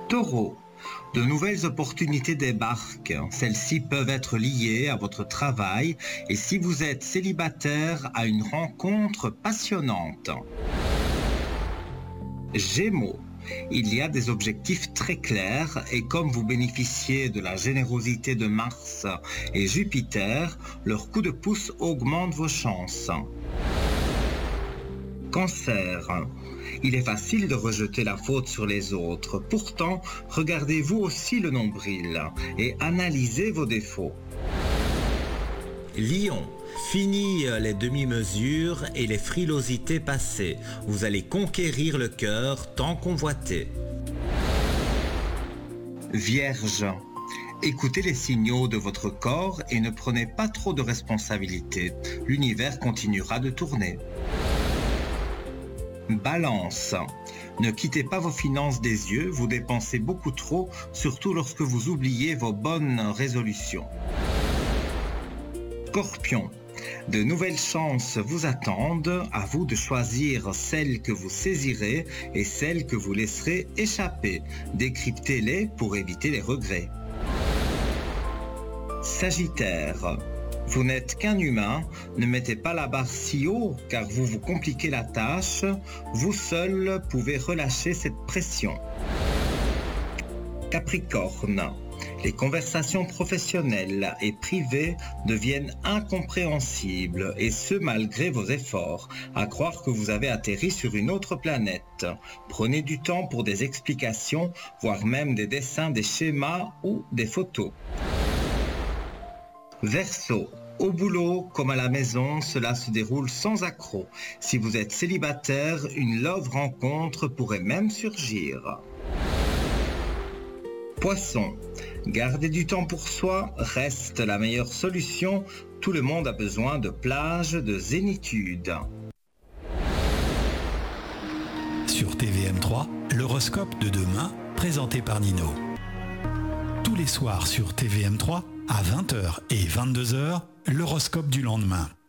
Taureau, de nouvelles opportunités débarquent. Celles-ci peuvent être liées à votre travail et si vous êtes célibataire, à une rencontre passionnante. Gémeaux, il y a des objectifs très clairs et comme vous bénéficiez de la générosité de Mars et Jupiter, leur coup de pouce augmente vos chances. Cancer, il est facile de rejeter la faute sur les autres. Pourtant, regardez-vous aussi le nombril et analysez vos défauts. Lion, fini les demi-mesures et les frilosités passées. Vous allez conquérir le cœur tant convoité. Vierge, écoutez les signaux de votre corps et ne prenez pas trop de responsabilités. L'univers continuera de tourner. Balance, ne quittez pas vos finances des yeux, vous dépensez beaucoup trop, surtout lorsque vous oubliez vos bonnes résolutions. Scorpion, de nouvelles chances vous attendent, à vous de choisir celles que vous saisirez et celles que vous laisserez échapper. Décryptez-les pour éviter les regrets. Sagittaire, vous n'êtes qu'un humain, ne mettez pas la barre si haut car vous vous compliquez la tâche, vous seul pouvez relâcher cette pression. Capricorne, les conversations professionnelles et privées deviennent incompréhensibles et ce malgré vos efforts, à croire que vous avez atterri sur une autre planète. Prenez du temps pour des explications, voire même des dessins, des schémas ou des photos. Verseau, au boulot comme à la maison, cela se déroule sans accroc. Si vous êtes célibataire, une love rencontre pourrait même surgir. Poisson, garder du temps pour soi reste la meilleure solution. Tout le monde a besoin de plage, de zénitude. Sur TVM3, l'horoscope de demain, présenté par Nino. Tous les soirs sur TVM3, à 20h et 22h, l'horoscope du lendemain.